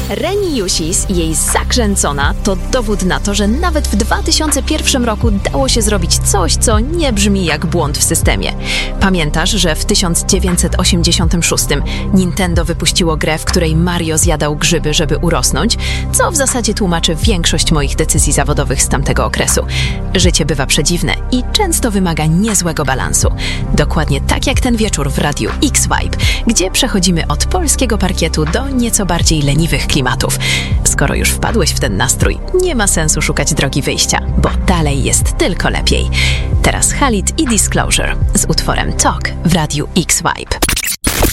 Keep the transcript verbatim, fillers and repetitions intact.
Reni Jusis i jej Zakręcona to dowód na to, że nawet w dwa tysiące pierwszym roku dało się zrobić coś, co nie brzmi jak błąd w systemie. Pamiętasz, że w tysiąc dziewięćset osiemdziesiątym szóstym Nintendo wypuściło grę, w której Mario zjadał grzyby, żeby urosnąć, co w zasadzie tłumaczy większość moich decyzji zawodowych z tamtego okresu. Życie bywa przedziwne i często wymaga niezłego balansu. Dokładnie tak jak ten wieczór w Radiu X-Vibe, gdzie przechodzimy od polskiego parkietu do nieco bardziej leniwych klimatów. Skoro już wpadłeś w ten nastrój, nie ma sensu szukać drogi wyjścia, bo dalej jest tylko lepiej. Teraz Khalid i Disclosure z utworem Talk w Radiu X-Vibe.